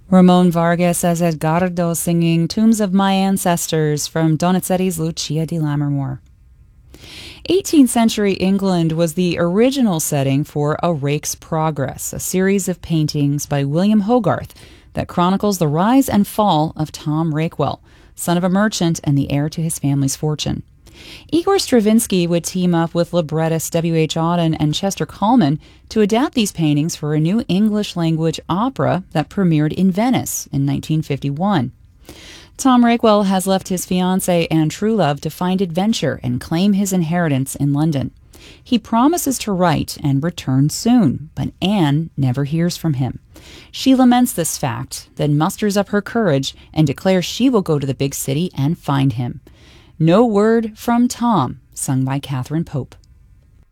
Ramon Vargas as Edgardo singing Tombs of My Ancestors from Donizetti's Lucia di Lammermoor. 18th century England was the original setting for A Rake's Progress, a series of paintings by William Hogarth that chronicles the rise and fall of Tom Rakewell, son of a merchant and the heir to his family's fortune. Igor Stravinsky would team up with librettist W.H. Auden and Chester Kallman to adapt these paintings for a new English-language opera that premiered in Venice in 1951. Tom Rakewell has left his fiancée and true love to find adventure and claim his inheritance in London. He promises to write and return soon, but Anne never hears from him. She laments this fact, then musters up her courage and declares she will go to the big city and find him. No word from Tom, sung by Catherine Pope.